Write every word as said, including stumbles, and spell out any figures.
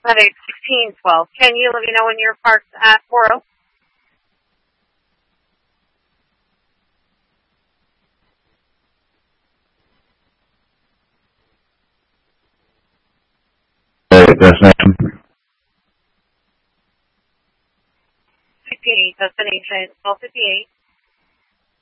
Medic sixteen twelve. Can you let me know when you're parked at four oh? Destination. fifty-eight, destination twelve fifty-eight.